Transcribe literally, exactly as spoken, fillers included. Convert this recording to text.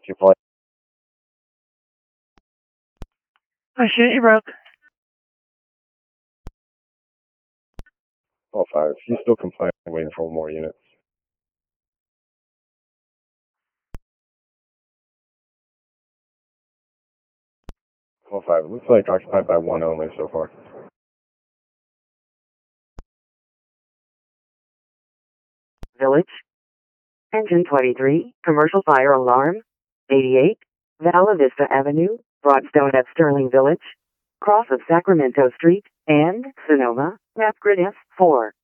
Two flight. Oh shit, you broke. All five. He's still compliant, waiting for more units. All five. Looks like occupied by one only so far. Village. Engine twenty-three, commercial fire alarm. eighty-eight, Vala Vista Avenue, Broadstone at Sterling Village. Cross of Sacramento Street, and Sonoma, map grid F four.